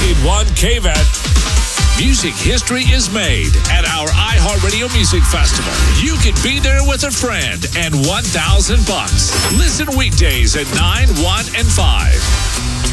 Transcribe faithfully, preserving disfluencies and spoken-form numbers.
one K V E T. Music history is made at our iHeartRadio Music Festival. You can be there with a friend and one thousand bucks. Listen weekdays at nine, one, and five.